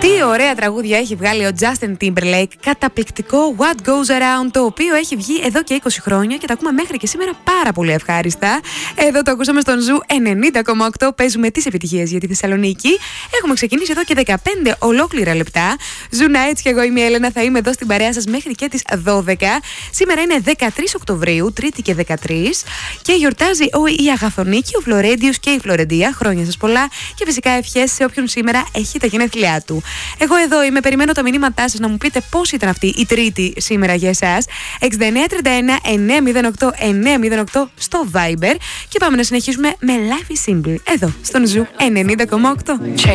Τι ωραία τραγούδια έχει βγάλει ο Justin Timberlake. Καταπληκτικό What Goes Around, το οποίο έχει βγει εδώ και 20 χρόνια και τα ακούμε μέχρι και σήμερα πάρα πολύ ευχάριστα. Εδώ το ακούσαμε στον Ζου 90,8. Παίζουμε τις επιτυχίες για τη Θεσσαλονίκη. Έχουμε ξεκινήσει εδώ και 15 ολόκληρα λεπτά. Ζου Nights και εγώ είμαι η Έλενα. Θα είμαι εδώ στην παρέα σας μέχρι και τις 12. Σήμερα είναι 13 Οκτωβρίου, Τρίτη και 13. Και γιορτάζει η Αγαθονίκη, ο Φλωρέντιος και η Φλωρεντία. Χρόνια σας πολλά και φυσικά ευχές σε όποιον σήμερα έχει τα γενέθλιά του. Εγώ εδώ είμαι, περιμένω τα μηνύματά σας να μου πείτε πώς ήταν αυτή η Τρίτη σήμερα για εσάς. 6931 908 908 στο Viber. Και πάμε να συνεχίσουμε με Life is Simple εδώ στον Ζου 90,8.